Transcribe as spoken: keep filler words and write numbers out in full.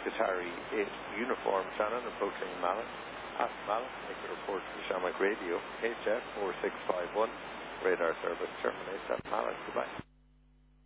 Qatari eight uniform Shannon approaching Malin. Past Malin, make a report to Shamrock Radio, H F four six five one, radar service terminates at Malin. Goodbye.